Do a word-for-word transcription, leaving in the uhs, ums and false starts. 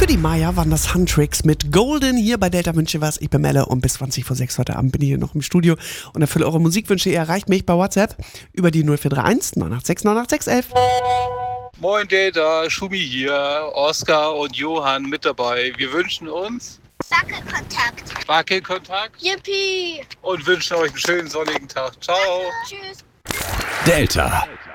Für die Maya waren das Huntrix mit Golden hier bei Delta Wünsche was. Ich bin Melle und bis zwanzig vor sechs heute Abend bin ich hier noch im Studio und erfülle eure Musikwünsche. Ihr erreicht mich bei WhatsApp über die null vier drei eins neun acht sechs neun acht sechs elf. Moin Delta, Schumi hier, Oskar und Johann mit dabei. Wir wünschen uns Wackelkontakt. Wackelkontakt. Yippie. Und wünschen euch einen schönen sonnigen Tag. Ciao. Tschüss. Delta